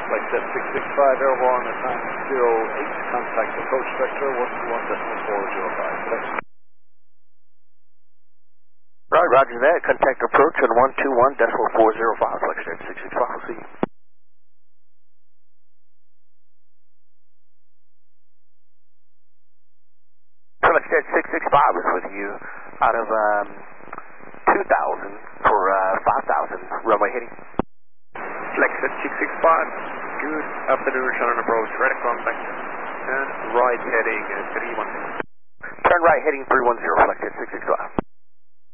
Flexjet 665, airborne at 908, contact approach vector 121.405. Flex. Right, roger that. Contact approach on 121.405. Flexjet 665, I'll see you. Flexjet 665 is with you out of 2,000 for 5,000 runway heading. Flexjet 665, good afternoon, Shannon approach, right contact, and right heading 310. Turn right heading 310, Flexjet 665.